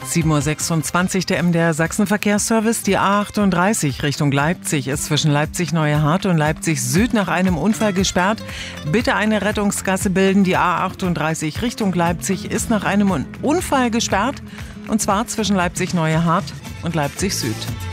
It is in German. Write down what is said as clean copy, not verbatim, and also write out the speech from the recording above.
7:26 Uhr, der MDR Sachsen-Verkehrsservice. Die A38 Richtung Leipzig ist zwischen Leipzig-Neuehardt und Leipzig Süd nach einem Unfall gesperrt. Bitte eine Rettungsgasse bilden. Die A38 Richtung Leipzig ist nach einem Unfall gesperrt. Und zwar zwischen Leipzig-Neuehardt und Leipzig Süd.